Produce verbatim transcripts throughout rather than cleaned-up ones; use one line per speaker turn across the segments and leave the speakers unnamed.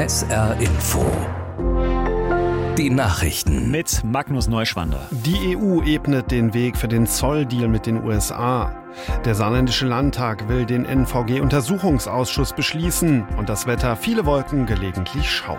S R Info. Die Nachrichten
mit Magnus Neuschwander.
Die E U ebnet den Weg für den Zolldeal mit den U S A. Der saarländische Landtag will den N V G-Untersuchungsausschuss beschließen und das Wetter, viele Wolken, gelegentlich Schauer.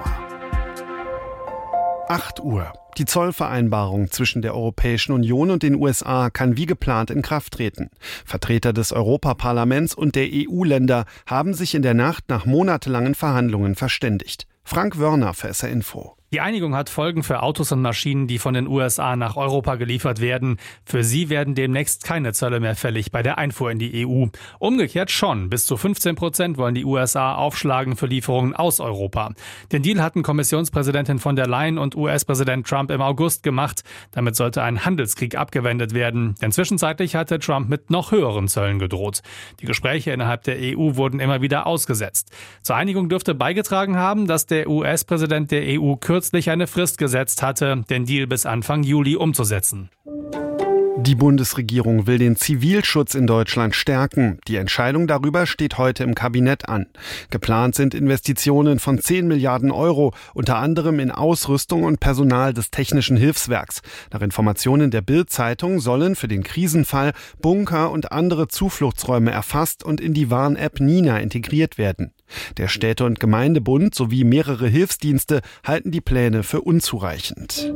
acht Uhr. Die Zollvereinbarung zwischen der Europäischen Union und den U S A kann wie geplant in Kraft treten. Vertreter des Europaparlaments und der E U-Länder haben sich in der Nacht nach monatelangen Verhandlungen verständigt. Frank Wörner für S R Info.
Die Einigung hat Folgen für Autos und Maschinen, die von den U S A nach Europa geliefert werden. Für sie werden demnächst keine Zölle mehr fällig bei der Einfuhr in die E U. Umgekehrt schon. Bis zu fünfzehn Prozent wollen die U S A aufschlagen für Lieferungen aus Europa. Den Deal hatten Kommissionspräsidentin von der Leyen und U S-Präsident Trump im August gemacht. Damit sollte ein Handelskrieg abgewendet werden. Denn zwischenzeitlich hatte Trump mit noch höheren Zöllen gedroht. Die Gespräche innerhalb der E U wurden immer wieder ausgesetzt. Zur Einigung dürfte beigetragen haben, dass der U S-Präsident der E U kürzlich eine Frist gesetzt hatte, den Deal bis Anfang Juli umzusetzen.
Die Bundesregierung will den Zivilschutz in Deutschland stärken. Die Entscheidung darüber steht heute im Kabinett an. Geplant sind Investitionen von zehn Milliarden Euro, unter anderem in Ausrüstung und Personal des Technischen Hilfswerks. Nach Informationen der Bild-Zeitung sollen für den Krisenfall Bunker und andere Zufluchtsräume erfasst und in die Warn-App Nina integriert werden. Der Städte- und Gemeindebund sowie mehrere Hilfsdienste halten die Pläne für unzureichend.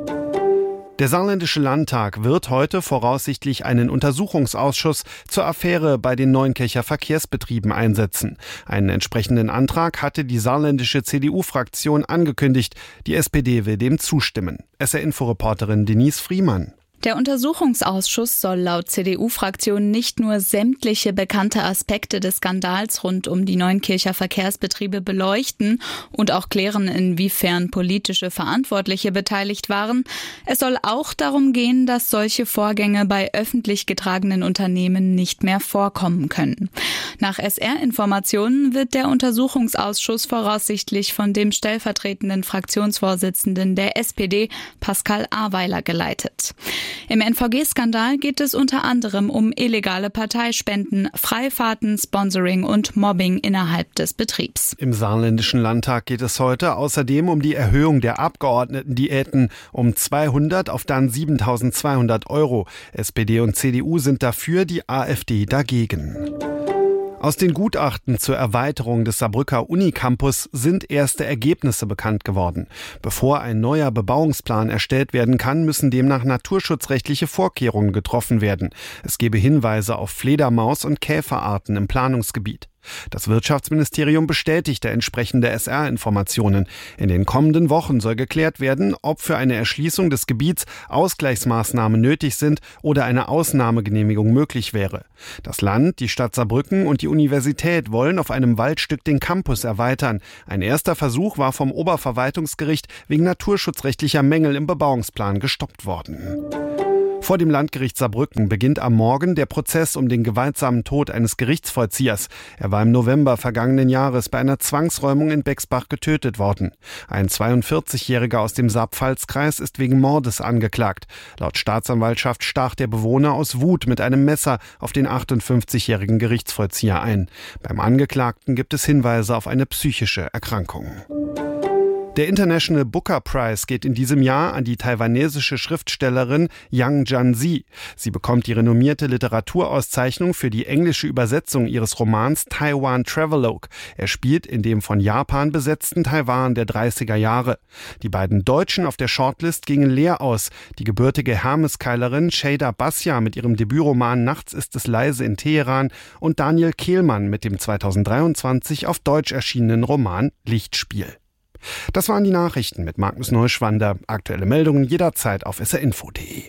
Der saarländische Landtag wird heute voraussichtlich einen Untersuchungsausschuss zur Affäre bei den Neunkircher Verkehrsbetrieben einsetzen. Einen entsprechenden Antrag hatte die saarländische C D U-Fraktion angekündigt. Die S P D will dem zustimmen. S R-Info-Reporterin Denise Friemann.
Der Untersuchungsausschuss soll laut C D U-Fraktion nicht nur sämtliche bekannte Aspekte des Skandals rund um die Neunkircher Verkehrsbetriebe beleuchten und auch klären, inwiefern politische Verantwortliche beteiligt waren. Es soll auch darum gehen, dass solche Vorgänge bei öffentlich getragenen Unternehmen nicht mehr vorkommen können. Nach S R-Informationen wird der Untersuchungsausschuss voraussichtlich von dem stellvertretenden Fraktionsvorsitzenden der S P D, Pascal Aweiler, geleitet. Im N V G-Skandal geht es unter anderem um illegale Parteispenden, Freifahrten, Sponsoring und Mobbing innerhalb des Betriebs.
Im saarländischen Landtag geht es heute außerdem um die Erhöhung der Abgeordnetendiäten um zweihundert auf dann siebentausendzweihundert Euro. S P D und C D U sind dafür, die A f D dagegen. Aus den Gutachten zur Erweiterung des Saarbrücker Unicampus sind erste Ergebnisse bekannt geworden. Bevor ein neuer Bebauungsplan erstellt werden kann, müssen demnach naturschutzrechtliche Vorkehrungen getroffen werden. Es gebe Hinweise auf Fledermaus- und Käferarten im Planungsgebiet. Das Wirtschaftsministerium bestätigte entsprechende S R-Informationen. In den kommenden Wochen soll geklärt werden, ob für eine Erschließung des Gebiets Ausgleichsmaßnahmen nötig sind oder eine Ausnahmegenehmigung möglich wäre. Das Land, die Stadt Saarbrücken und die Universität wollen auf einem Waldstück den Campus erweitern. Ein erster Versuch war vom Oberverwaltungsgericht wegen naturschutzrechtlicher Mängel im Bebauungsplan gestoppt worden. Vor dem Landgericht Saarbrücken beginnt am Morgen der Prozess um den gewaltsamen Tod eines Gerichtsvollziehers. Er war im November vergangenen Jahres bei einer Zwangsräumung in Bexbach getötet worden. Ein zweiundvierzigjähriger aus dem Saar-Pfalz-Kreis ist wegen Mordes angeklagt. Laut Staatsanwaltschaft stach der Bewohner aus Wut mit einem Messer auf den achtundfünfzigjährigen Gerichtsvollzieher ein. Beim Angeklagten gibt es Hinweise auf eine psychische Erkrankung. Der International Booker Prize geht in diesem Jahr an die taiwanesische Schriftstellerin Yang Jianzi. Sie bekommt die renommierte Literaturauszeichnung für die englische Übersetzung ihres Romans Taiwan Travelogue. Er spielt in dem von Japan besetzten Taiwan der dreißiger Jahre. Die beiden Deutschen auf der Shortlist gingen leer aus. Die gebürtige Hermeskeilerin Shada Basja mit ihrem Debütroman Nachts ist es leise in Teheran und Daniel Kehlmann mit dem zweitausenddreiundzwanzig auf Deutsch erschienenen Roman Lichtspiel. Das waren die Nachrichten mit Magnus Neuschwander. Aktuelle Meldungen jederzeit auf s r info punkt d e.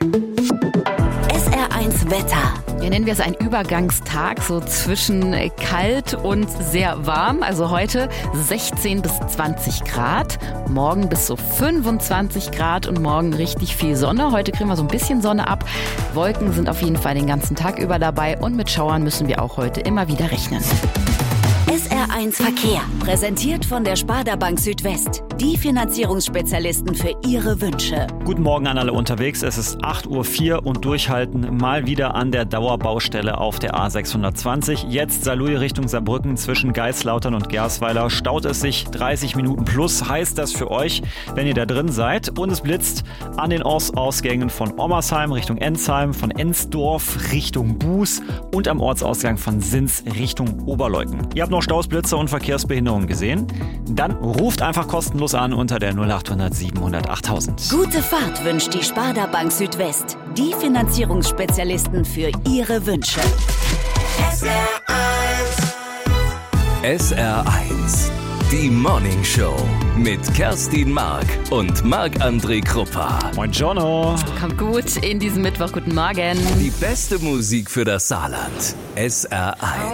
S R eins Wetter.
Ja, nennen wir es einen Übergangstag, so zwischen kalt und sehr warm. Also heute sechzehn bis zwanzig Grad, morgen bis so fünfundzwanzig Grad und morgen richtig viel Sonne. Heute kriegen wir so ein bisschen Sonne ab. Wolken sind auf jeden Fall den ganzen Tag über dabei und mit Schauern müssen wir auch heute immer wieder rechnen.
S R eins Verkehr, präsentiert von der Sparda Bank Südwest. Die Finanzierungsspezialisten für Ihre Wünsche.
Guten Morgen an alle unterwegs. Es ist acht Uhr vier und durchhalten mal wieder an der Dauerbaustelle auf der A sechshundertzwanzig. Jetzt Saarlouis Richtung Saarbrücken zwischen Geislautern und Gersweiler staut es sich dreißig Minuten plus. Heißt das für euch, wenn ihr da drin seid? Und es blitzt an den Ortsausgängen von Ommersheim Richtung Ensheim, von Ensdorf Richtung Buß und am Ortsausgang von Sins Richtung Oberleuten. Ihr habt noch Staus, Blitze und Verkehrsbehinderungen gesehen? Dann ruft einfach kostenlos an unter der null acht hundert siebenhundert achttausend.
Gute Fahrt wünscht die Sparda Bank Südwest. Die Finanzierungsspezialisten für Ihre Wünsche.
S R eins. S R eins. Die Morning Show mit Kerstin Mark und Marc-André Kruppa.
Moin Giorno.
Kommt gut in diesen Mittwoch. Guten Morgen.
Die beste Musik für das Saarland. S R eins.